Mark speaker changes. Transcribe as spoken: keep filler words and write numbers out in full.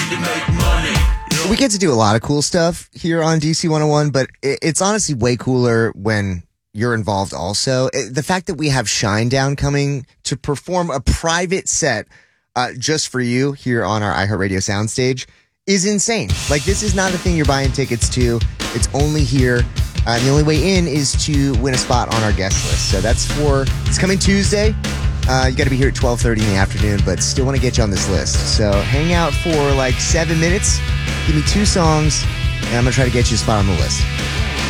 Speaker 1: We get to do a lot of cool stuff here on D C one oh one, but it's honestly way cooler when you're involved also. The fact that we have Shinedown coming to perform a private set uh, just for you here on our iHeartRadio soundstage is insane. Like, this is not a thing you're buying tickets to. It's only here. Uh, and the only way in is to win a spot on our guest list. So that's for, it's coming Tuesday. Uh, you got to be here at twelve thirty in the afternoon, but still want to get you on this list. So hang out for like seven minutes. Give me two songs, and I'm going to try to get you a spot on the list.